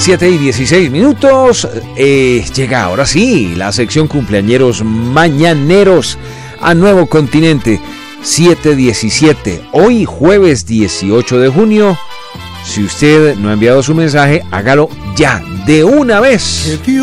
7:16. Llega ahora sí la sección cumpleañeros mañaneros a Nuevo Continente. 7:17. Hoy jueves 18 de junio. Si usted no ha enviado su mensaje, hágalo ya, de una vez.